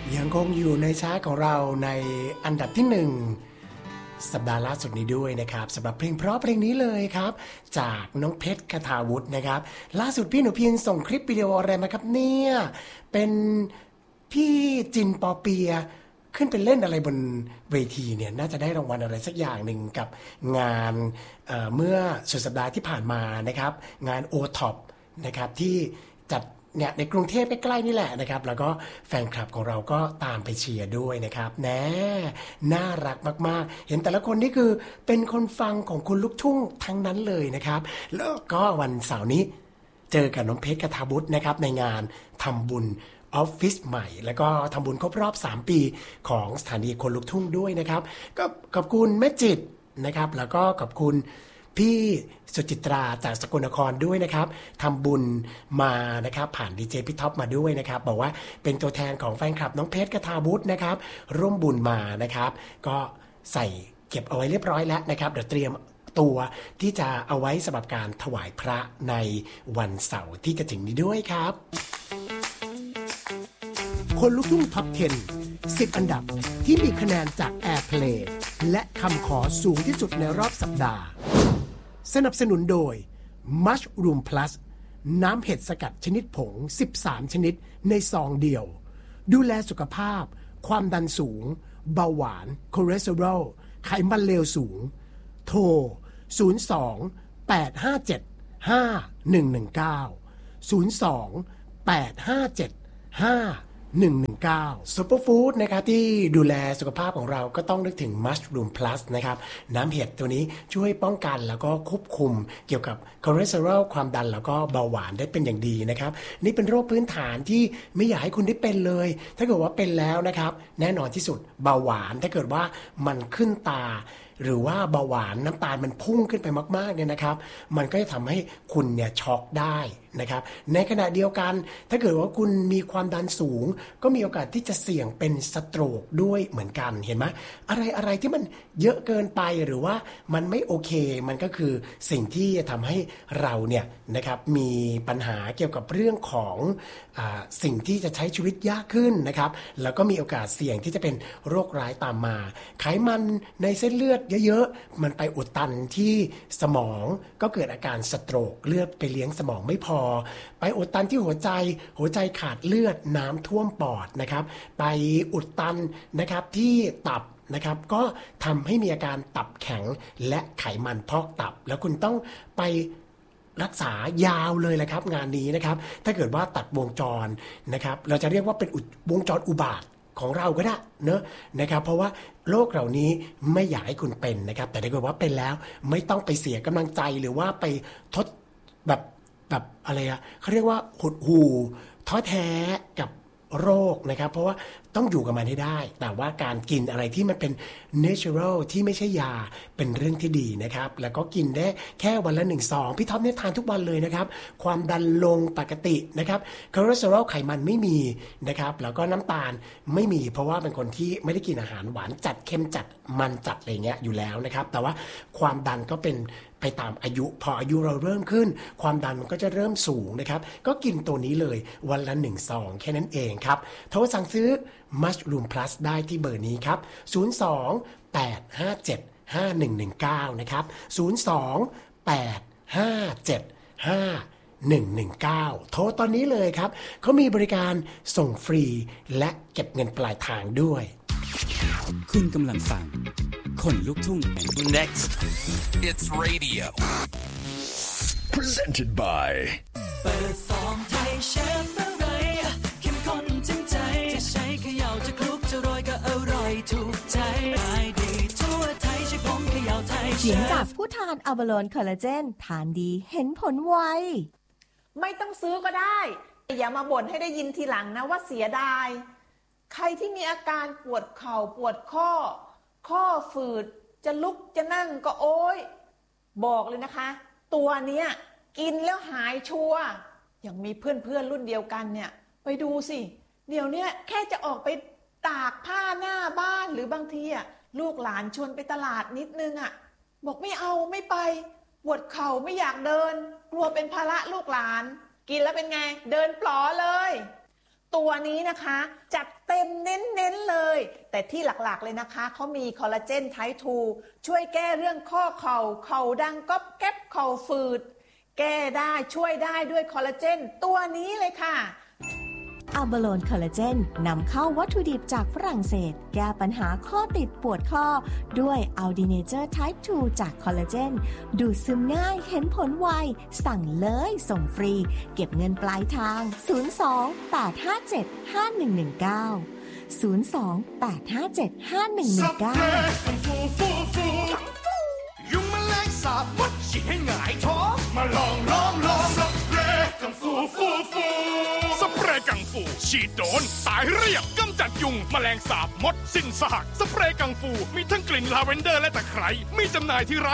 ยังคงอยู่ในชาร์ตของเราในอันดับที่1สัปดาห์ล่าสุดนี้ด้วยนะครับสำหรับเพลงเพราะเพลงนี้เลยครับจากน้องเพชรคทาวุฒินะครับล่าสุดพี่หนูพินส่งคลิปวิดีโออะไรมาครับเนี่ยเป็นพี่จินปอเปียขึ้นไปเล่นอะไรบนเวทีเนี่ยน่าจะได้รางวัลอะไรสักอย่างหนึ่งกับงานเมื่อสุดสัปดาห์ที่ผ่านมานะครับงาน O-Top นะครับที่จัดเนี่ยในกรุงเทพใกล้ๆนี่แหละนะครับแล้วก็แฟนคลับของเราก็ตามไปเชียร์ด้วยนะครับแน่น่ารักมากๆเห็นแต่ละคนนี่คือเป็นคนฟังของคุณลูกทุ่งทั้งนั้นเลยนะครับแล้วก็วันเสาร์นี้เจอกับน้องเพชรคทาวุฒินะครับในงานทำบุญออฟฟิศใหม่แล้วก็ทำบุญครบรอบ3ปีของสถานีคนลูกทุ่งด้วยนะครับก็ขอบคุณแม่จิตนะครับแล้วก็ขอบคุณพี่สุจิตราจากสกลนครด้วยนะครับทำบุญมานะครับผ่านดีเจพี่ท็อปมาด้วยนะครับบอกว่าเป็นตัวแทนของแฟนคลับน้องเพชรคทาวุฒินะครับร่วมบุญมานะครับก็ใส่เก็บเอาไว้เรียบร้อยแล้วนะครับเดี๋ยวเตรียมตัวที่จะเอาไว้สำหรับการถวายพระในวันเสาร์ที่จะถึงนี้ด้วยครับคนลูกทุ่งท็อป 10 10 อันดับที่มีคะแนนจาก Airplay และคำขอสูงที่สุดในรอบสัปดาห์สนับสนุนโดย Mushroom Plus น้ำเห็ดสกัดชนิดผง13ชนิดในซองเดียวดูแลสุขภาพความดันสูงเบาหวานคอเลสเตอรอลไขมันเลวสูงโทร02 857 5119 02 857 5119ซุปเปอร์ฟู้ดนะครับที่ดูแลสุขภาพของเราก็ต้องนึกถึง Mushroom Plus นะครับน้ำเห็ดตัวนี้ช่วยป้องกันแล้วก็ควบคุมเกี่ยวกับคอเลสเตอรอลความดันแล้วก็เบาหวานได้เป็นอย่างดีนะครับนี่เป็นโรคพื้นฐานที่ไม่อยากให้คุณได้เป็นเลยถ้าเกิดว่าเป็นแล้วนะครับแน่นอนที่สุดเบาหวานถ้าเกิดว่ามันขึ้นตาหรือว่าเบาหวานน้ำตาลมันพุ่งขึ้นไปมากๆเนี่ยนะครับมันก็จะทำให้คุณเนี่ยช็อกได้นะครับในขณะเดียวกันถ้าเกิดว่าคุณมีความดันสูงก็มีโอกาสที่จะเสี่ยงเป็นสโตรกด้วยเหมือนกันเห็นไหมอะไรที่มันเยอะเกินไปหรือว่ามันไม่โอเคมันก็คือสิ่งที่จะทำให้เราเนี่ยนะครับมีปัญหาเกี่ยวกับเรื่องของสิ่งที่จะใช้ชีวิตยากขึ้นนะครับแล้วก็มีโอกาสเสี่ยงที่จะเป็นโรคร้ายตามมาไขมันในเส้นเลือดเยอะๆมันไปอุดตันที่สมองก็เกิดอาการสโตรกเลือดไปเลี้ยงสมองไม่พอไปอุดตันที่หัวใจขาดเลือดน้ำท่วมปอดนะครับไปอุดตันนะครับที่ตับนะครับก็ทำให้มีอาการตับแข็งและไขมันพอกตับแล้วคุณต้องไปรักษายาวเลยแหละครับงานนี้นะครับถ้าเกิดว่าตัดวงจรนะครับเราจะเรียกว่าเป็นวงจรอุบาทของเราก็ได้เนอะนะครับเพราะว่าโรคเหล่านี้ไม่อยากให้คุณเป็นนะครับแต่ถ้าเกิดว่าเป็นแล้วไม่ต้องไปเสียกำลังใจหรือว่าไปทดแบบอะไรอะเขาเรียกว่าหดหู่ท้อแท้กับโรคนะครับเพราะว่าต้องอยู่กับมันให้ได้แต่ว่าการกินอะไรที่มันเป็น natural ที่ไม่ใช่ยาเป็นเรื่องที่ดีนะครับแล้วก็กินได้แค่วันละ1 ซองพี่ท็อปเนี่ยทานทุกวันเลยนะครับความดันลงปกตินะครับคอเลสเตอรอลไขมันไม่มีนะครับแล้วก็น้ำตาลไม่มีเพราะว่าเป็นคนที่ไม่ได้กินอาหารหวานจัดเค็มจัดมันจัดอะไรเงี้ยอยู่แล้วนะครับแต่ว่าความดันก็เป็นไปตามอายุพออายุเราเริ่มขึ้นความดันมันก็จะเริ่มสูงนะครับก็กินตัวนี้เลยวันละ1 ซองแค่นั้นเองครับโทรสั่งซื้อMushroom Plus ได้ที่เบอร์นี้ครับ02-857-5119นะครับ02-857-5119โทรตอนนี้เลยครับเขามีบริการส่งฟรีและเก็บเงินปลายทางด้วยคุณกำลังฟังคนลุกทุ่ง Next it's radio presented by เปิดฟองไทยเชฟเมื่อไรเข้มข้นถึงใจจะใช้เขย่าจะคลุกจะโรยก็อร่อยถูกใจขายดีทั่วไทยใช้ผงเขย่าไทยเชฟเสียงจากผู้ทานอัลบาโลนคอลลาเจนทานดีเห็นผลไวไม่ต้องซื้อก็ได้อย่ามาบ่นให้ได้ยินทีหลังนะว่าเสียดายใครที่มีอาการปวดเข่าปวดข้อฝืดจะลุกจะนั่งก็โอ๊ยบอกเลยนะคะตัวเนี้ยกินแล้วหายชัวร์อย่างมีเพื่อนรุ่นเดียวกันเนี่ยไปดูสิเดี๋ยวนี้แค่จะออกไปตากผ้าหน้าบ้านหรือบางทีลูกหลานชวนไปตลาดนิดนึงบอกไม่เอาไม่ไปปวดเข่าไม่อยากเดินกลัวเป็นภาระลูกหลานกินแล้วเป็นไงเดินปลอเลยตัวนี้นะคะจัดเต็มเน้นๆเลยแต่ที่หลักๆเลยนะคะเขามีคอลลาเจนไทป์ 2ช่วยแก้เรื่องข้อเข่าดังก๊อบแก๊บเข่าฝืดแก้ได้ช่วยได้ด้วยคอลลาเจนตัวนี้เลยค่ะอัลบาโลนคอลลาเจนนำเข้าวัตถุดิบจากฝรั่งเศสแก้ปัญหาข้อติดปวดข้อด้วยอัลดีเนเจอร์ไทป์ 2จากคอลลาเจนดูดซึมง่ายเห็นผลไวสั่งเลยส่งฟรีเก็บเงินปลายทางยุงแมลงสาบมดฉีดให้หงายท้องมาลองสเปรย์กังฟูสเปรย์กังฟูฉีดโดนตายเรียบกำจัดยุงแมลงสาบมดสิ้นซากสเปรย์กังฟูมีทั้งกลิ่นลาเวนเดอร์และตะไคร้มีจำหน่ายที่ร้าน